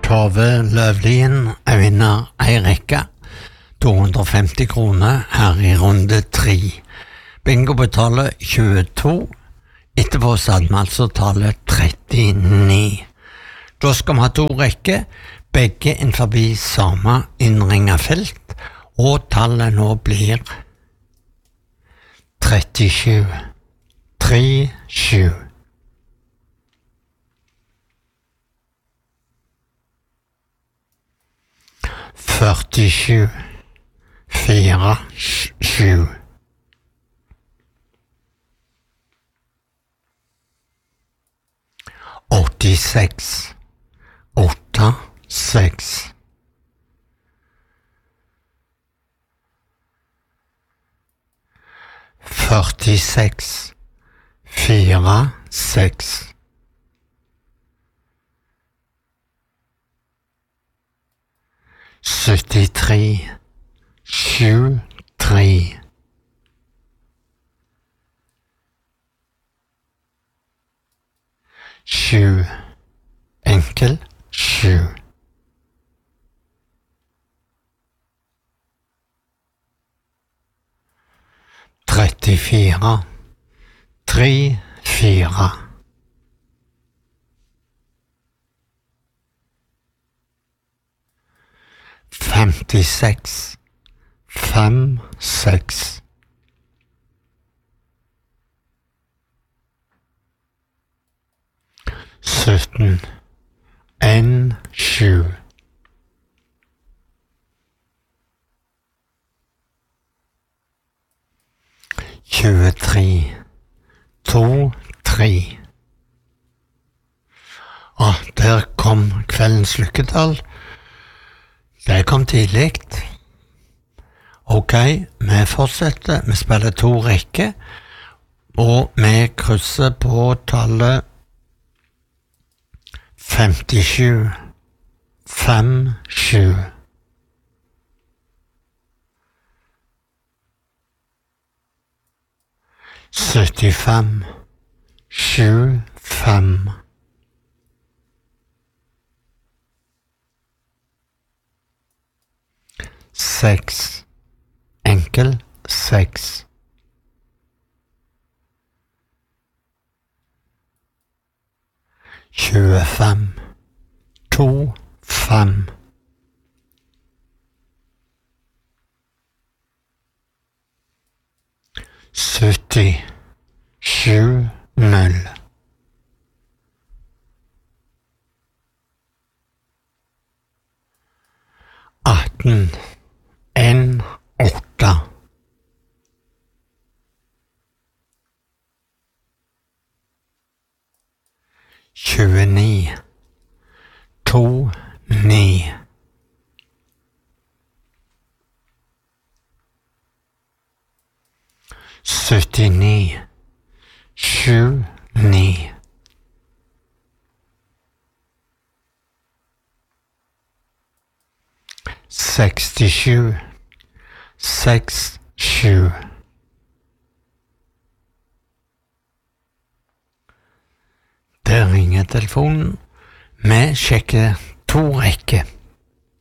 Tove Løvlien vinner ei rekke. 250 kroner her i runde 3. Bingo betaler 22. Etterpå hadde vi altså tallet 39. Da skal vi ha 2 rekker, begge innenfor samme innringet felt, og tallet nå blir 37. 37. 47. 47. 86. 86. 46. 46. 73. 73. 7. Enkel 7. 34. 34. 56. 56. 17. 7. 23. 3. Der kom kveldens lykketall. Det kom tidlig. Ok, vi fortsetter. Vi spiller 2 rekker, og vi krysser på tallet 57. 57. 75. 75. 6. Enkel 6. 25. 2. 5. 70. 7. 0. 18. 1. 8. 29. 2. 9. 79. 7. 9. 67. 6. 7. Der ringer telefonen. Vi sjekker 2 rekker.